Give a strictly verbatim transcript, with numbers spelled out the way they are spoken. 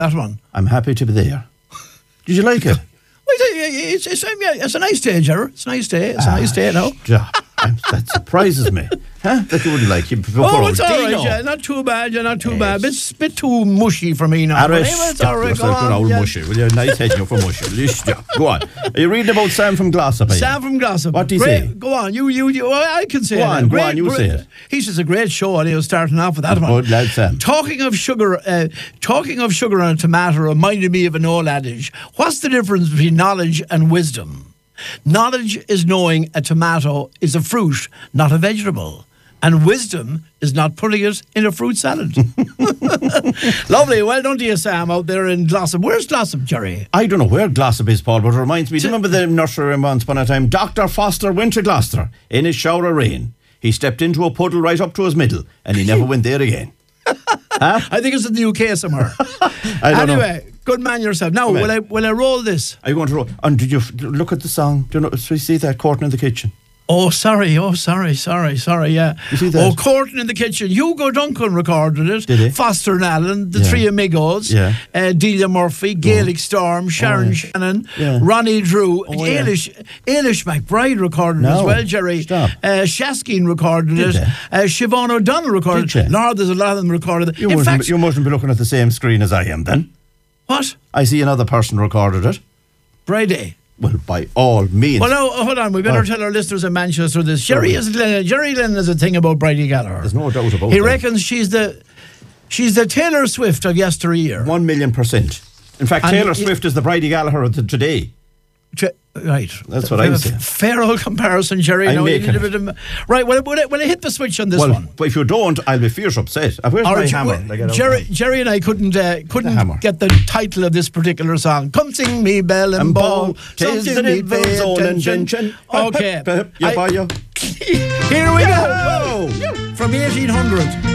That one. I'm happy to be there. Did you like it? It's, it's, it's a nice day, Gerard. It's a nice day. It's a nice day, no? Yeah, that surprises me. Huh? That you wouldn't like him. Oh, it's all right, yeah. Not too bad, yeah, not too bad. It's a bit too mushy for me now. Anyway, it's all right, go on. Old yeah. mushy. Will you? Nice head you for mushy. Yeah. Go on. Are you reading about Sam from Glossop? Sam from Glossop. What do you great. say? Go on. You, you, you. Well, I can say go it. On, great, go on, you great. say it. He's just a great show, and he was starting off with that one. Good lad, Sam. Talking of sugar, uh, talking of sugar on a tomato reminded me of an old adage. What's the difference between knowledge and wisdom? Knowledge is knowing a tomato is a fruit, not a vegetable. And wisdom is not putting it in a fruit salad. Lovely. Well done to you, Sam, out there in Glossop. Where's Glossop, Jerry? I don't know where Glossop is, Paul, but it reminds me. Do you remember the nursery once upon a time? Doctor Foster went to Gloucester in his shower of rain. He stepped into a puddle right up to his middle, and he never went there again. Huh? I think it's in the U K somewhere. I don't anyway, know. Good man yourself. Now, will I, will I roll this? Are you going to roll? And did you f- look at the song? Do you know, so you see that Courtney in the kitchen? Oh, sorry. Oh, sorry, sorry, sorry, yeah. You see that? Oh, Courtney in the kitchen. Hugo Duncan recorded it. Did he? Foster and Allen, the Yeah. Three Amigos. Yeah. Uh, Delia Murphy, Gaelic Storm, Sharon Oh, yeah. Shannon, Yeah. Ronnie Drew. Oh, yeah. Ailish, Ailish McBride recorded it No. as well, Jerry. Stop. Uh, Shaskin recorded Did it. they? Uh, Siobhan O'Donnell recorded Did it. they? Lord, there's a lot of them recorded it. You in mustn't, fact, be, you mustn't be looking at the same screen as I am then. what? I see another person recorded it. Brady. Well, by all means. Well, now, hold on. We better Oh. tell our listeners in Manchester this. Jerry is Jerry Lynn is a thing about Bridie Gallagher. There's no doubt about He that. reckons she's the she's the Taylor Swift of yesteryear. One million percent. In fact, And Taylor it- Swift is the Bridie Gallagher of the today. T- right. That's what I'm saying. Fair old comparison, Jerry. I'm No, you making need a bit of- right. Will I, will, I, will I hit the switch on this well, one? but if you don't, I'll be fierce upset. Uh, Where's All my right, hammer? well, I get out Jerry, now. Jerry and I couldn't uh, couldn't hammer. get the title of this particular song. Come sing me bell and, And ball. ball, tis something the me pay devil's own attention. invention. Okay. Yeah, I- by you. Here we go. From eighteen hundred.